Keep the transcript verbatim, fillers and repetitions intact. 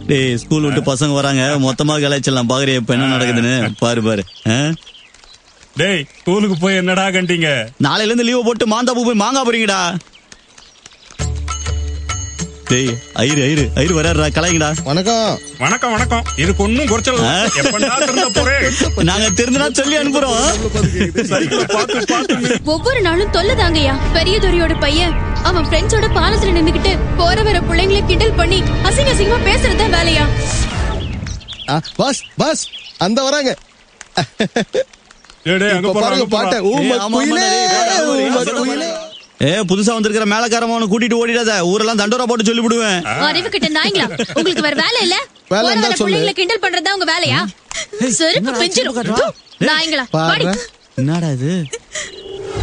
டேய் ஸ்கூல் விட்டு பசங்க வராங்க, மொத்தமா கலாய்ச்சலாம். பாக்குறியா இப்ப என்ன நடக்குதுன்னு? பாரு பாரு. டேய் ஸ்கூலுக்கு போய் என்னடா கண்டீங்க? நாளையில இருந்து லீவ் போட்டு மாந்தாப்பு போய் மாங்கா போறீங்கடா. டேய் ஐரு ஐரு ஐரு வராருடா, கலாய்ங்கடா. வணக்கம் வணக்கம் வணக்கம். இதுக்கு ஒன்னும் குறைச்சல. எப்படா திருந்த போறேன்? நாங்க திருந்தனா சொல்லி அனுப்புறோம். சைக்கிளை பார்த்து பார்த்து ஒவ்வொரு நாளும் தொல்லதாங்கய்யா. பெரியதுரையோட பையன் அவன் ஃப்ரெண்ட்ஸோட பாலத்துல நின்னுக்கிட்டு போற வர பிள்ளைங்களை கிண்டல் பண்ணி அசிங்க அசிங்கமா பேசுறதுதான் வேலையா? பஸ் பஸ் அந்த வராங்க. டேய் அங்க பாருங்க பாட்ட. ஊம குயிலே ஊம குயிலே. ஏ புதுசா வந்திருக்கிற மேலக்காரமான கூட்டிட்டு ஓடிடாத. ஊரெல்லாம் தண்டோரா போட்டு சொல்லி விடுவேன். அறிவு கிட்ட நாய்ங்களா, உங்களுக்கு வேற வேலை இல்ல? வேலை போற இருந்தா வர சொல்லு. பிள்ளைங்களை கிண்டல் பண்றதா உங்க வேலையா? செருப்பு பிஞ்சிரும் நாய்ங்களா. பாரு பாடி. என்னடா இது?